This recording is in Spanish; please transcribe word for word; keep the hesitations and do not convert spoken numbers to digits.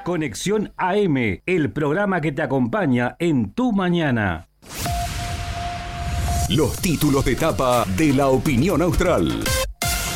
Conexión A M, el programa que te acompaña en tu mañana. Los títulos de etapa de la opinión austral.